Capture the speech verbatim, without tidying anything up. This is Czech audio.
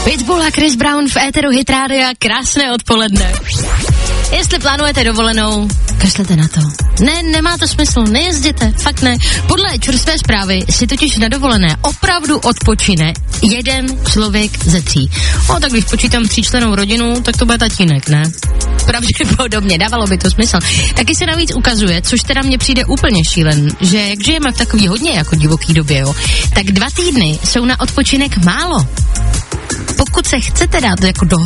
Pitbull a Chris Brown v éteru Hit Rádia, krásné odpoledne. Jestli plánujete dovolenou, kašlete na to. Ne, nemá to smysl, nejezděte, fakt ne. Podle čerstvé zprávy si totiž na dovolené opravdu odpočine jeden člověk ze tří. O, tak když počítám tříčlennou rodinu, tak to bude tatínek, ne? Pravděpodobně, dávalo by to smysl. Taky se navíc ukazuje, což teda mně přijde úplně šílen, že jak žijeme v takový hodně jako divoký době, jo, tak dva týdny jsou na odpočinek málo. Pokud se chcete dát jako do